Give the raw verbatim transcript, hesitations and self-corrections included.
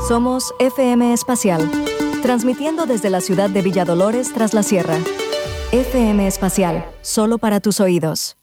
Somos F M Espacial, transmitiendo desde la ciudad de Villa Dolores tras la sierra. F M Espacial, solo para tus oídos.